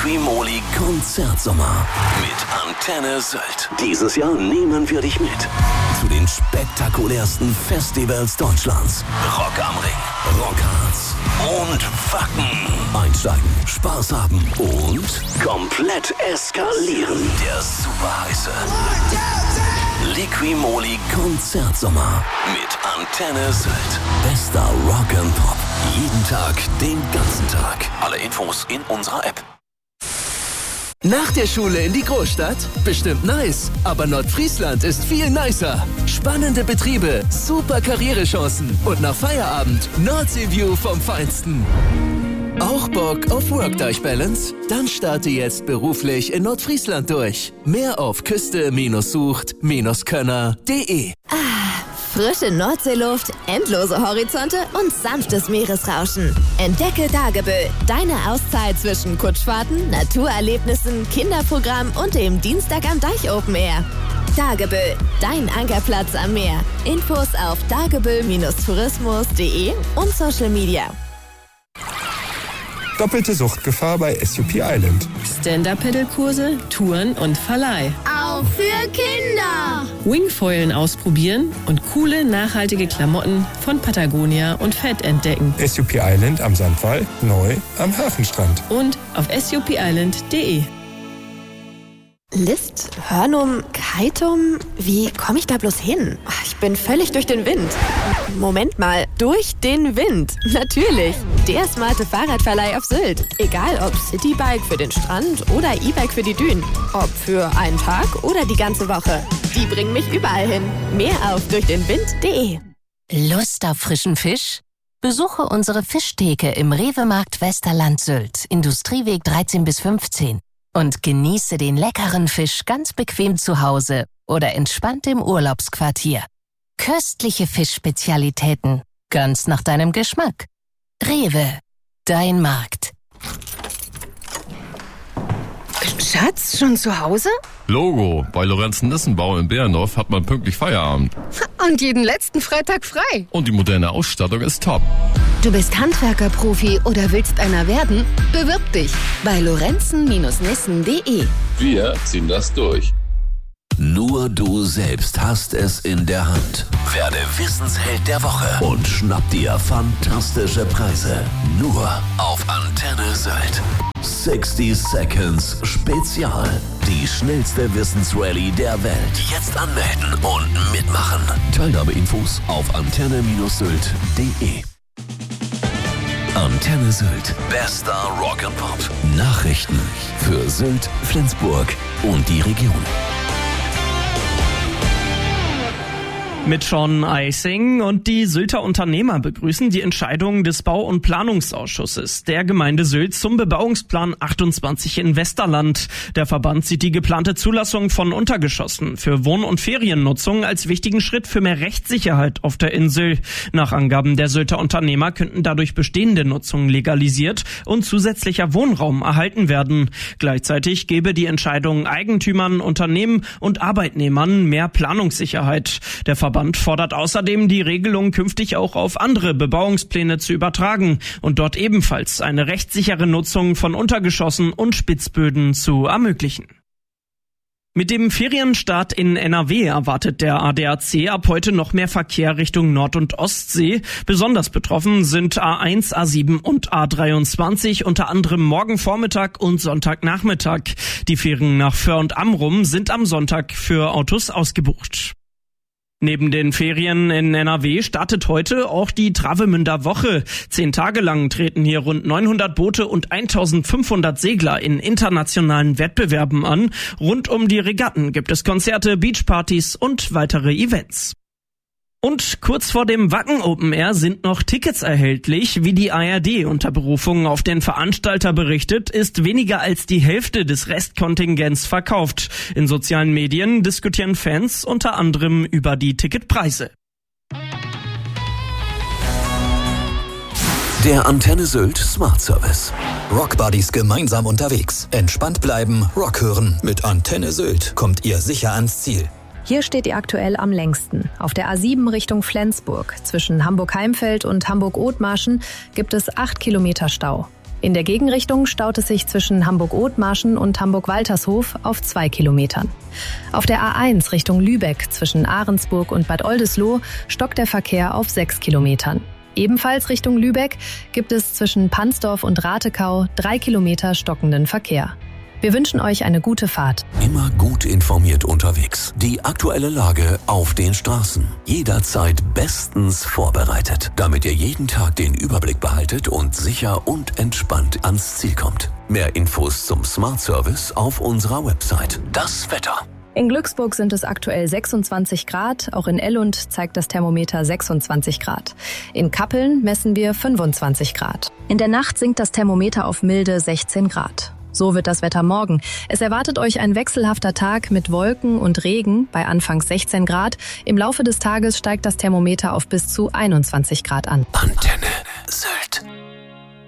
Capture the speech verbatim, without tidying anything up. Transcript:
Liqui-Moly Konzertsommer mit Antenne Sylt. Dieses Jahr nehmen wir dich mit zu den spektakulärsten Festivals Deutschlands. Rock am Ring, Rockharz und Wacken. Einsteigen, Spaß haben und komplett eskalieren. Der super heiße Liqui-Moly Konzertsommer mit Antenne Sylt. Bester Rock and Pop. Jeden Tag, den ganzen Tag. Alle Infos in unserer App. Nach der Schule in die Großstadt? Bestimmt nice. Aber Nordfriesland ist viel nicer. Spannende Betriebe, super Karrierechancen und nach Feierabend Nordsee-View vom Feinsten. Auch Bock auf Work-Life-Balance? Dann starte jetzt beruflich in Nordfriesland durch. Mehr auf küste-sucht-könner punkt de. Ah, frische Nordseeluft, endlose Horizonte und sanftes Meeresrauschen. Entdecke Dagebüll, deine Auszeit zwischen Kutschfahrten, Naturerlebnissen, Kinderprogramm und dem Dienstag am Deich Open Air. Dagebüll, dein Ankerplatz am Meer. Infos auf dagebüll tourismus punkt de und Social Media. Doppelte Suchtgefahr bei S U P Island. Stand-Up-Pedal-Kurse, Touren und Verleih. Auch für Kinder. Wingfoilen ausprobieren und coole, nachhaltige Klamotten von Patagonia und Fett entdecken. S U P Island am Sandwall, neu am Hafenstrand. Und auf S U P island punkt de. List, Hörnum, Keitum, wie komme ich da bloß hin? Ich bin völlig durch den Wind. Moment mal, durch den Wind. Natürlich. Der smarte Fahrradverleih auf Sylt. Egal ob Citybike für den Strand oder E-Bike für die Dünen. Ob für einen Tag oder die ganze Woche. Die bringen mich überall hin. Mehr auf durchdenwind punkt de. Lust auf frischen Fisch? Besuche unsere Fischtheke im Rewe-Markt Westerland Sylt, Industrieweg dreizehn bis fünfzehn. Und genieße den leckeren Fisch ganz bequem zu Hause oder entspannt im Urlaubsquartier. Köstliche Fischspezialitäten, ganz nach deinem Geschmack. Rewe, dein Markt. Schatz, schon zu Hause? Logo, bei Lorenzen-Nissenbau in Behrendorf hat man pünktlich Feierabend. Und jeden letzten Freitag frei. Und die moderne Ausstattung ist top. Du bist Handwerker-Profi oder willst einer werden? Bewirb dich bei lorenzen nissen punkt de. Wir ziehen das durch. Nur du selbst hast es in der Hand. Werde Wissensheld der Woche und schnapp dir fantastische Preise. Nur auf Antenne Sylt. sechzig Seconds Spezial. Die schnellste Wissensrallye der Welt. Jetzt anmelden und mitmachen. Teilnahmeinfos auf antenne sylt punkt de. Antenne Sylt. Bester Rock and Pop. Nachrichten für Sylt, Flensburg und die Region. Mit Sean Eising und die Sylter Unternehmer begrüßen die Entscheidung des Bau- und Planungsausschusses der Gemeinde Sylt zum Bebauungsplan achtundzwanzig in Westerland. Der Verband sieht die geplante Zulassung von Untergeschossen für Wohn- und Feriennutzung als wichtigen Schritt für mehr Rechtssicherheit auf der Insel. Nach Angaben der Sylter Unternehmer könnten dadurch bestehende Nutzungen legalisiert und zusätzlicher Wohnraum erhalten werden. Gleichzeitig gebe die Entscheidung Eigentümern, Unternehmen und Arbeitnehmern mehr Planungssicherheit. Der Verband fordert außerdem, die Regelung künftig auch auf andere Bebauungspläne zu übertragen und dort ebenfalls eine rechtssichere Nutzung von Untergeschossen und Spitzböden zu ermöglichen. Mit dem Ferienstart in N R W erwartet der A D A C ab heute noch mehr Verkehr Richtung Nord- und Ostsee. Besonders betroffen sind A eins, A sieben und A dreiundzwanzig, unter anderem morgen Vormittag und Sonntagnachmittag. Die Fähren nach Föhr und Amrum sind am Sonntag für Autos ausgebucht. Neben den Ferien in N R W startet heute auch die Travemünder Woche. Zehn Tage lang treten hier rund neunhundert Boote und eintausendfünfhundert Segler in internationalen Wettbewerben an. Rund um die Regatten gibt es Konzerte, Beachpartys und weitere Events. Und kurz vor dem Wacken Open Air sind noch Tickets erhältlich. Wie die A R D unter Berufung auf den Veranstalter berichtet, ist weniger als die Hälfte des Restkontingents verkauft. In sozialen Medien diskutieren Fans unter anderem über die Ticketpreise. Der Antenne Sylt Smart Service. Rockbuddies gemeinsam unterwegs. Entspannt bleiben, Rock hören. Mit Antenne Sylt kommt ihr sicher ans Ziel. Hier steht ihr aktuell am längsten. Auf der A sieben Richtung Flensburg. Zwischen Hamburg-Heimfeld und Hamburg-Othmarschen gibt es acht Kilometer Stau. In der Gegenrichtung staut es sich zwischen Hamburg-Othmarschen und Hamburg-Waltershof auf zwei Kilometern. Auf der A eins Richtung Lübeck zwischen Ahrensburg und Bad Oldesloe stockt der Verkehr auf sechs Kilometern. Ebenfalls Richtung Lübeck gibt es zwischen Pansdorf und Ratekau drei Kilometer stockenden Verkehr. Wir wünschen euch eine gute Fahrt. Immer gut informiert unterwegs. Die aktuelle Lage auf den Straßen. Jederzeit bestens vorbereitet, damit ihr jeden Tag den Überblick behaltet und sicher und entspannt ans Ziel kommt. Mehr Infos zum Smart Service auf unserer Website. Das Wetter. In Glücksburg sind es aktuell sechsundzwanzig Grad, auch in Ellund zeigt das Thermometer sechsundzwanzig Grad. In Kappeln messen wir fünfundzwanzig Grad. In der Nacht sinkt das Thermometer auf milde sechzehn Grad. So wird das Wetter morgen. Es erwartet euch ein wechselhafter Tag mit Wolken und Regen bei anfangs sechzehn Grad. Im Laufe des Tages steigt das Thermometer auf bis zu einundzwanzig Grad an. Antenne Sylt.